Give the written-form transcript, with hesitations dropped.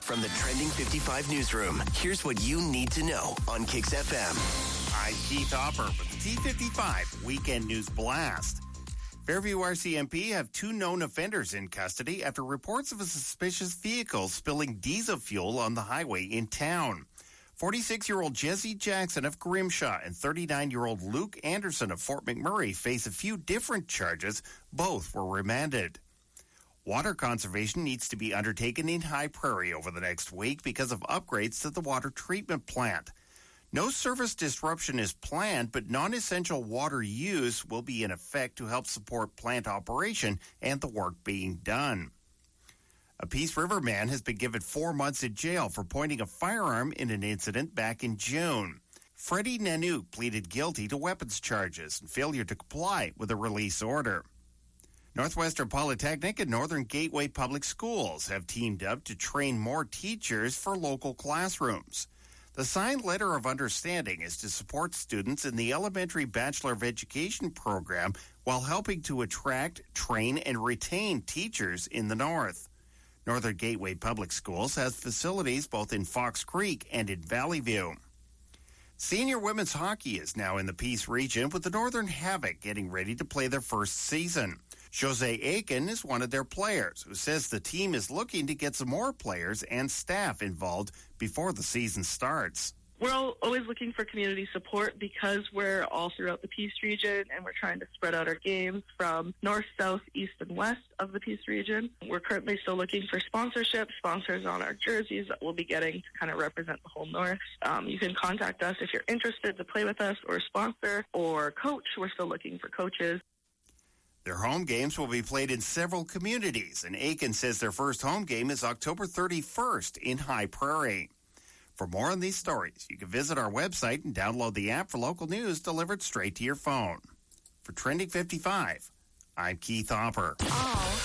From the Trending 55 newsroom, here's what you need to know on Kix FM. I'm Keith Hopper with the T55 Weekend News Blast. Fairview RCMP have 2 known offenders in custody after reports of a suspicious vehicle spilling diesel fuel on the highway in town. 46-year-old Jesse Jackson of Grimshaw and 39-year-old Luke Anderson of Fort McMurray face a few different charges. Both were remanded. Water conservation needs to be undertaken in High Prairie over the next week because of upgrades to the water treatment plant. No service disruption is planned, but non-essential water use will be in effect to help support plant operation and the work being done. A Peace River man has been given 4 months in jail for pointing a firearm in an incident back in June. Freddie Nanook pleaded guilty to weapons charges and failure to comply with a release order. Northwestern Polytechnic and Northern Gateway Public Schools have teamed up to train more teachers for local classrooms. The signed letter of understanding is to support students in the Elementary Bachelor of Education program while helping to attract, train, and retain teachers in the North. Northern Gateway Public Schools has facilities both in Fox Creek and in Valley View. Senior women's hockey is now in the Peace region with the Northern Havoc getting ready to play their first season. Jose Aiken is one of their players who says the team is looking to get some more players and staff involved before the season starts. We're always looking for community support because we're all throughout the Peace region and we're trying to spread out our games from north, south, east, and west of the Peace region. We're currently still looking for sponsorship, sponsors on our jerseys that we'll be getting to kind of represent the whole North. You can contact us if you're interested to play with us or sponsor or coach. We're still looking for coaches. Their home games will be played in several communities, and Aiken says their first home game is October 31st in High Prairie. For more on these stories, you can visit our website and download the app for local news delivered straight to your phone. For Trending 55, I'm Keith Hopper. All